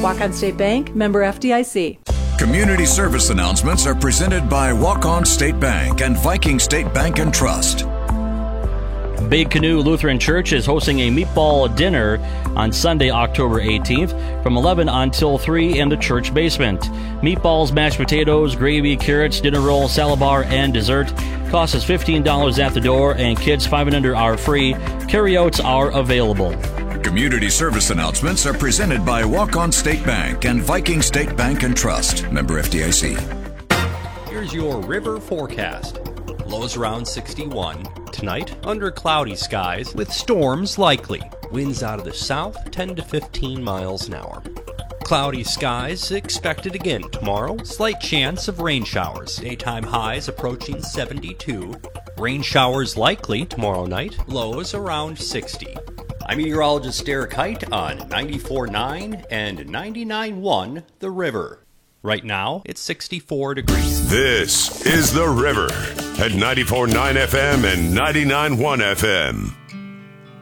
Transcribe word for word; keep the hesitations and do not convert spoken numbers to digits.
Walk-On State Bank, member F D I C. Community service announcements are presented by Walk-On State Bank and Viking State Bank and Trust. Big Canoe Lutheran Church is hosting a meatball dinner on Sunday, October eighteenth from eleven until three in the church basement. Meatballs, mashed potatoes, gravy, carrots, dinner roll, salad bar, and dessert. Cost is fifteen dollars at the door, and kids five and under are free. Carryouts are available. Community service announcements are presented by Walk-On State Bank and Viking State Bank and Trust, member F D I C. Here's your river forecast. Lows around sixty-one. Tonight, under cloudy skies with storms likely. Winds out of the south, ten to fifteen miles an hour. Cloudy skies expected again tomorrow. Slight chance of rain showers. Daytime highs approaching seventy-two. Rain showers likely tomorrow night. Lows around sixty. I'm meteorologist Derek Height on ninety-four point nine and ninety-nine point one The River. Right now, it's sixty-four degrees. This is The River at ninety-four point nine F M and ninety-nine point one F M.